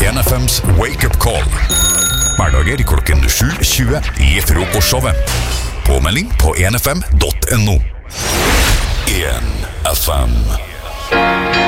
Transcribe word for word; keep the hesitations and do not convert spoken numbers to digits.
en F M's Wake Up Call. Hverdager klokken sju tjue I frokostshowet. Påmelding på en f m punktum no. en F M